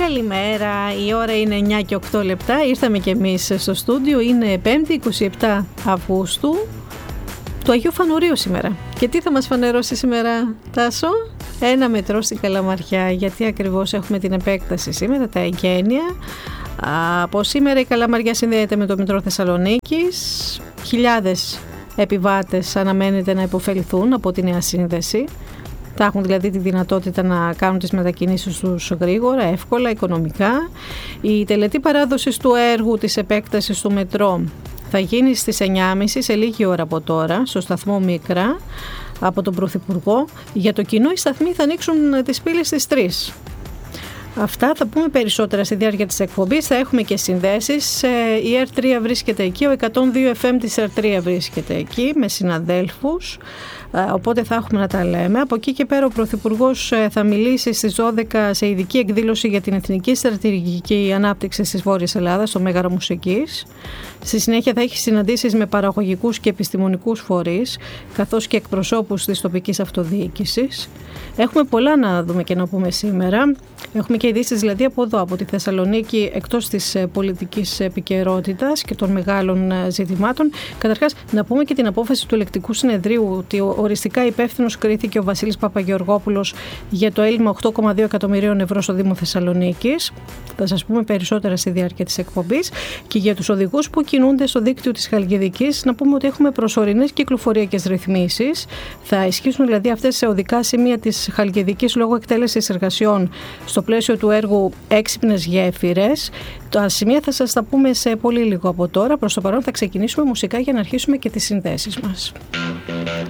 Καλημέρα, η ώρα είναι 9 και 8 λεπτά. Ήρθαμε και εμείς στο στούντιο. Είναι 5η 27 Αυγούστου του Αγίου Φανουρίου σήμερα. Και τι θα μας φανερώσει σήμερα, Τάσο? Ένα μετρό στην Καλαμαριά, γιατί ακριβώς έχουμε την επέκταση σήμερα, τα εγγένεια. Από σήμερα η Καλαμαριά συνδέεται με το μετρό Θεσσαλονίκης. Χιλιάδες επιβάτες αναμένεται να υποφεληθούν από τη νέα σύνδεση. Θα έχουν δηλαδή τη δυνατότητα να κάνουν τις μετακινήσεις τους γρήγορα, εύκολα, οικονομικά. Η τελετή παράδοσης του έργου της επέκτασης του μετρό θα γίνει στις 9.30 σε λίγη ώρα από τώρα, στο σταθμό Μίκρα, από τον Πρωθυπουργό. Για το κοινό οι σταθμοί θα ανοίξουν τις πύλες στις 3. Αυτά θα πούμε περισσότερα στη διάρκεια της εκπομπής. Θα έχουμε και συνδέσεις. Η R3 βρίσκεται εκεί, ο 102 FM της R3 βρίσκεται εκεί με συναδέλφους. Οπότε θα έχουμε να τα λέμε. Από εκεί και πέρα ο Πρωθυπουργός θα μιλήσει στις 12 σε ειδική εκδήλωση για την Εθνική Στρατηγική Ανάπτυξη της Βόρειας Ελλάδας στο Μέγαρο Μουσικής. Στη συνέχεια θα έχει συναντήσεις με παραγωγικούς και επιστημονικούς φορείς, καθώς και εκπροσώπους της τοπικής αυτοδιοίκησης. Έχουμε πολλά να δούμε και να πούμε σήμερα. Έχουμε και ειδήσεις δηλαδή από εδώ, από τη Θεσσαλονίκη, εκτός της πολιτικής επικαιρότητας και των μεγάλων ζητημάτων. Καταρχάς, να πούμε και την απόφαση του Ελεκτικού Συνεδρίου ότι οριστικά υπεύθυνος κρίθηκε ο Βασίλης Παπαγεωργόπουλος για το έλλειμμα 8,2 εκατομμυρίων ευρώ στο Δήμο Θεσσαλονίκης. Θα σας πούμε περισσότερα στη διάρκεια της εκπομπής. Και για τους οδηγούς που κινούνται στο δίκτυο της Χαλκιδικής, να πούμε ότι έχουμε προσωρινές κυκλοφοριακές ρυθμίσεις. Θα ισχύσουν δηλαδή αυτές σε οδικά σημεία της Χαλκιδικής λόγω εκτέλεσης εργασιών στο πλαίσιο του έργου Έξυπνες Γέφυρες. Τα σημεία θα σας τα πούμε σε πολύ λίγο από τώρα. Προς το παρόν θα ξεκινήσουμε μουσικά για να αρχίσουμε και τις συνδέσεις μας.